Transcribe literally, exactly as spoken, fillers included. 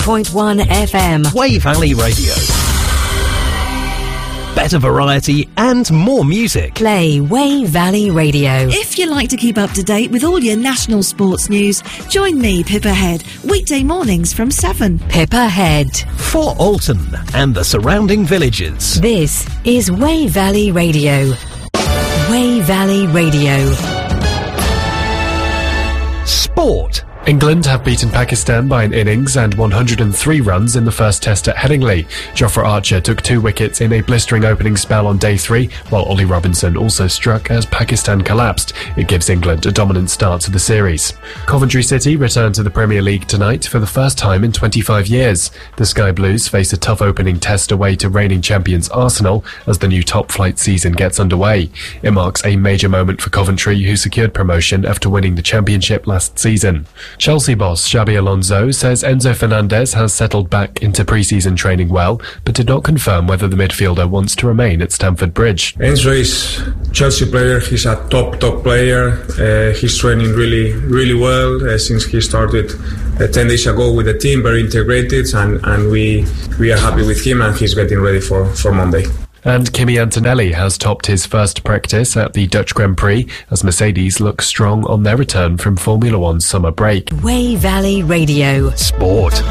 point one F M. Way Valley Radio. Better variety and more music. Play Way Valley Radio. If you like to keep up to date with all your national sports news, join me, Pippa Head, weekday mornings from seven. Pippa Head. For Alton and the surrounding villages. This is Way Valley Radio. Way Valley Radio. Sport. England have beaten Pakistan by an innings and one hundred three runs in the first test at Headingley. Jofra Archer took two wickets in a blistering opening spell on day three, while Ollie Robinson also struck as Pakistan collapsed. It gives England a dominant start to the series. Coventry City return to the Premier League tonight for the first time in twenty-five years. The Sky Blues face a tough opening test away to reigning champions Arsenal as the new top-flight season gets underway. It marks a major moment for Coventry, who secured promotion after winning the championship last season. Chelsea boss Xabi Alonso says Enzo Fernandez has settled back into pre-season training well, but did not confirm whether the midfielder wants to remain at Stamford Bridge. Enzo is a Chelsea player. He's a top, top player. Uh, he's training really, really well uh, since he started uh, ten days ago with the team, very integrated, and, and we, we are happy with him, and he's getting ready for, for Monday. And Kimi Antonelli has topped his first practice at the Dutch Grand Prix as Mercedes look strong on their return from Formula One's summer break. Way Valley Radio. Sport.